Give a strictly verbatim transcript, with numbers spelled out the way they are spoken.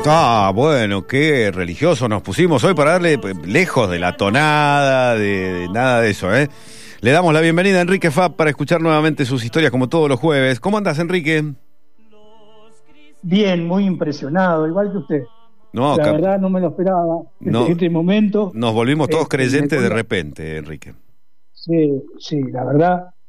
Ah, bueno, qué religioso nos pusimos hoy para darle, lejos de la tonada, de, de nada de eso, ¿eh? Le damos la bienvenida a Enrique Fab para escuchar nuevamente sus historias como todos los jueves. ¿Cómo andás, Enrique? Bien, muy impresionado, igual que usted. No, La cap- verdad no me lo esperaba. no, Este, este momento, nos volvimos todos este, me creyentes de cuenta- repente, Enrique. sí, sí, la verdad.